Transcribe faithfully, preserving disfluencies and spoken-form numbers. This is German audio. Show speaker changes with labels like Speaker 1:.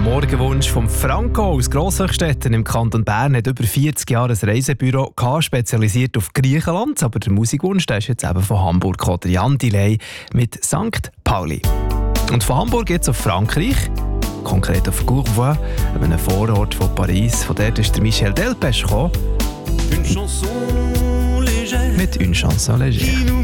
Speaker 1: Morgenwunsch vom Franco aus Grosshöchstetten im Kanton Bern hat über vierzig Jahre ein Reisebüro gehabt, spezialisiert auf Griechenland. Aber der Musikwunsch der ist jetzt eben von Hamburg gekommen, der Jan Delay mit Sankt Pauli. Und von Hamburg jetzt auf Frankreich, konkret auf Courvois, einem Vorort von Paris. Von dort ist der Michel Delpech gekommen.
Speaker 2: Une chanson légère
Speaker 1: Mit «Une chanson légère».